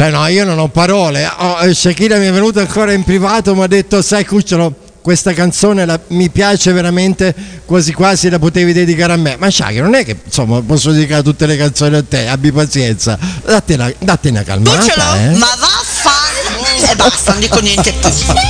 Cioè no, io non ho parole. Shakira mi è venuta ancora in privato, mi ha detto: sai Cucciolo, questa canzone mi piace veramente, quasi quasi la potevi dedicare a me. Ma Shakira, non è che insomma posso dedicare tutte le canzoni a te, abbi pazienza, datti una calmata. Cucciolo, ma vaffa e basta, non dico niente più.